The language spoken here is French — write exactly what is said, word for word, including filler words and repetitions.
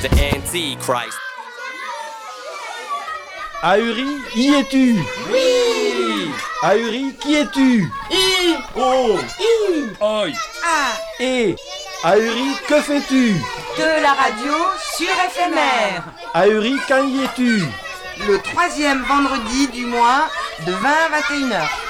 the Antichrist. Ahuri, y es-tu? Oui. Ahuri, qui es-tu? I. Oh. I. Oi. A. Et Ahuri, que fais-tu? De la radio sur F M R. Ahuri, quand y es-tu? Le troisième vendredi du mois de vingt à vingt et une heures.